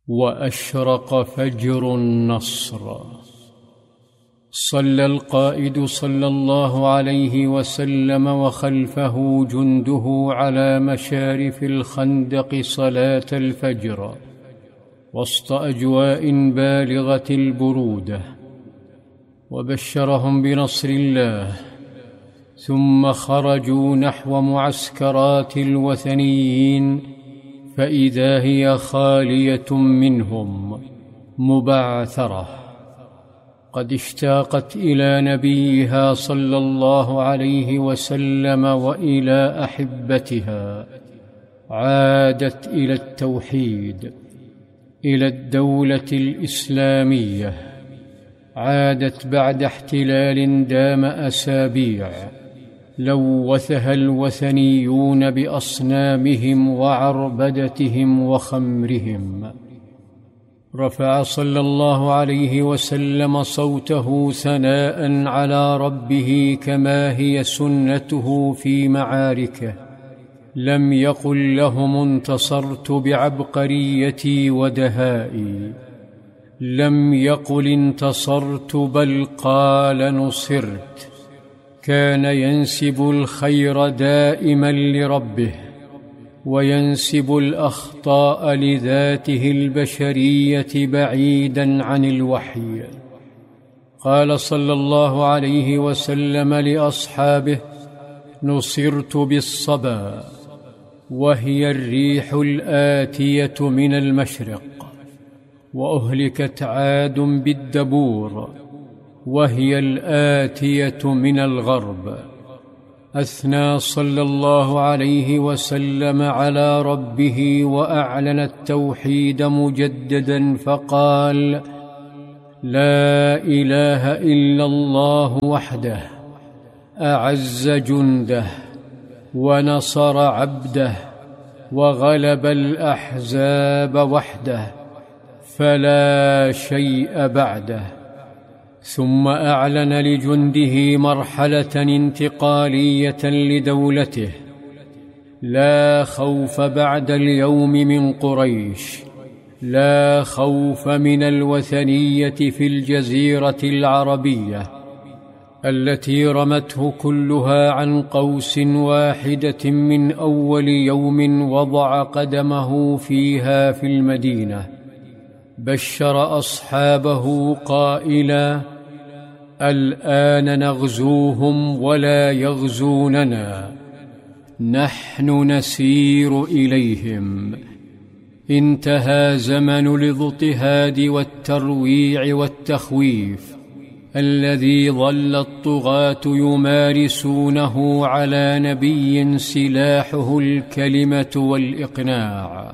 وأشرق فجر النصر. صلى القائد صلى الله عليه وسلم وخلفه جنده على مشارف الخندق صلاة الفجر وسط أجواء بالغة البرودة، وبشرهم بنصر الله، ثم خرجوا نحو معسكرات الوثنيين فإذا هي خالية منهم مبعثرة، قد اشتاقت إلى نبيها صلى الله عليه وسلم وإلى أحبتها، عادت إلى التوحيد، إلى الدولة الإسلامية، عادت بعد احتلال دام أسابيع لوثها الوثنيون بأصنامهم وعربدتهم وخمرهم. رفع صلى الله عليه وسلم صوته ثناء على ربه كما هي سنته في معاركه، لم يقل لهم انتصرت بعبقريتي ودهائي، لم يقل انتصرت، بل قال نصرت. كان ينسب الخير دائما لربه وينسب الأخطاء لذاته البشرية بعيدا عن الوحي. قال صلى الله عليه وسلم لأصحابه: نصرت بالصبا، وهي الريح الآتية من المشرق، وأهلكت عاد بالدبور، وهي الآتية من الغرب. أثنى صلى الله عليه وسلم على ربه وأعلن التوحيد مجددا فقال: لا إله إلا الله وحده، أعز جنده ونصر عبده وغلب الأحزاب وحده، فلا شيء بعده. ثم أعلن لجنده مرحلة انتقالية لدولته: لا خوف بعد اليوم من قريش، لا خوف من الوثنية في الجزيرة العربية التي رمته كلها عن قوس واحدة من أول يوم وضع قدمه فيها في المدينة. بشر أصحابه قائلا: الآن نغزوهم ولا يغزوننا، نحن نسير إليهم. انتهى زمن الاضطهاد والترويع والتخويف الذي ظل الطغاة يمارسونه على نبي سلاحه الكلمة والإقناع،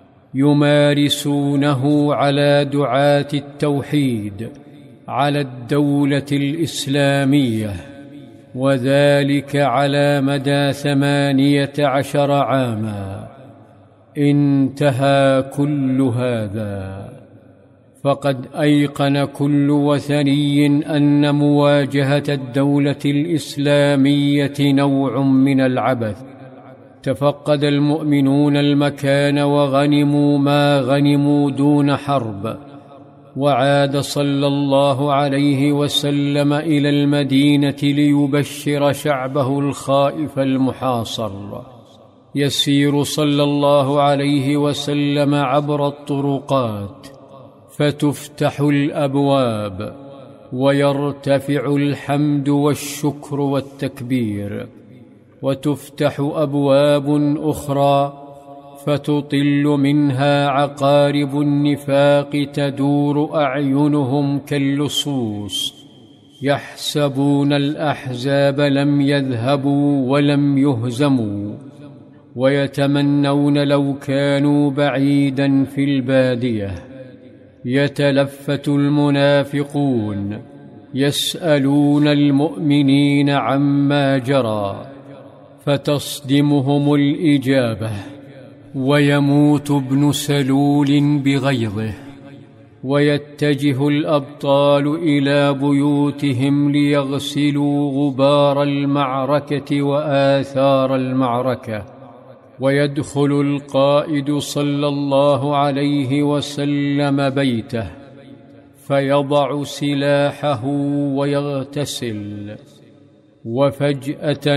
يمارسونه على دعاة التوحيد، على الدولة الإسلامية، وذلك على مدى 18 عاما. انتهى كل هذا، فقد أيقن كل وثني أن مواجهة الدولة الإسلامية نوع من العبث. تفقد المؤمنون المكان وغنموا ما غنموا دون حرب، وعاد صلى الله عليه وسلم إلى المدينة ليبشر شعبه الخائف المحاصر. يسير صلى الله عليه وسلم عبر الطرقات فتفتح الأبواب ويرتفع الحمد والشكر والتكبير، وتفتح أبواب أخرى فتطل منها عقارب النفاق تدور أعينهم كاللصوص، يحسبون الأحزاب لم يذهبوا ولم يهزموا، ويتمنون لو كانوا بعيدا في البادية. يتلفت المنافقون يسألون المؤمنين عما جرى، فتصدمهم الإجابة، ويموت ابن سلول بغيظه، ويتجه الأبطال إلى بيوتهم ليغسلوا غبار المعركة وآثار المعركة، ويدخل القائد صلى الله عليه وسلم بيته فيضع سلاحه ويغتسل، وفجأة